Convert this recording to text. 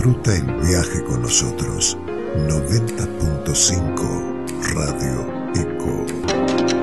Disfruta el viaje con nosotros. 90.5 Radio Eco.